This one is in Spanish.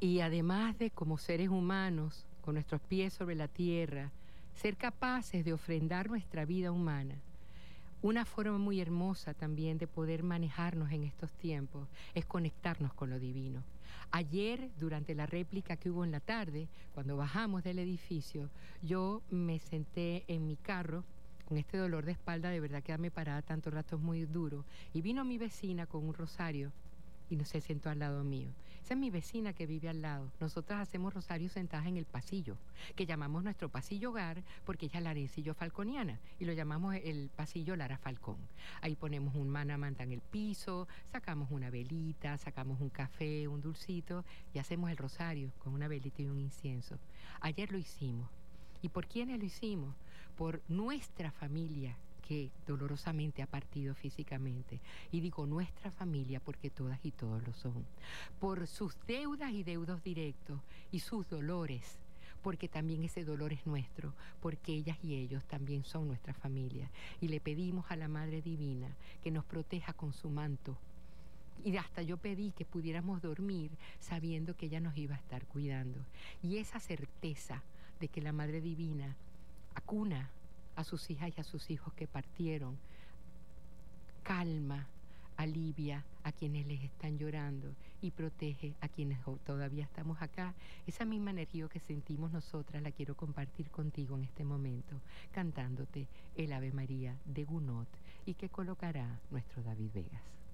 Y además de como seres humanos, con nuestros pies sobre la tierra, ser capaces de ofrendar nuestra vida humana. Una forma muy hermosa también de poder manejarnos en estos tiempos es conectarnos con lo divino. Ayer, durante la réplica que hubo en la tarde, cuando bajamos del edificio, yo me senté en mi carro con este dolor de espalda, de verdad quedarme parada tanto rato es muy duro, y vino mi vecina con un rosario y no se sentó al lado mío. Esa es mi vecina que vive al lado. Nosotras hacemos rosarios sentadas en el pasillo, que llamamos nuestro pasillo hogar porque ella es larencillo falconiana y lo llamamos el pasillo Lara Falcón. Ahí ponemos un manamanta en el piso, sacamos una velita, sacamos un café, un dulcito y hacemos el rosario con una velita y un incienso. Ayer lo hicimos. ¿Y por quiénes lo hicimos? Por nuestra familia, que dolorosamente ha partido físicamente. Y digo nuestra familia porque todas y todos lo son. Por sus deudas y deudos directos y sus dolores, porque también ese dolor es nuestro, porque ellas y ellos también son nuestra familia. Y le pedimos a la Madre Divina que nos proteja con su manto. Y hasta yo pedí que pudiéramos dormir sabiendo que ella nos iba a estar cuidando. Y esa certeza de que la Madre Divina acuna a sus hijas y a sus hijos que partieron, calma, alivia a quienes les están llorando y protege a quienes todavía estamos acá. Esa misma energía que sentimos nosotras la quiero compartir contigo en este momento, cantándote el Ave María de Gounod y que colocará nuestro David Vegas.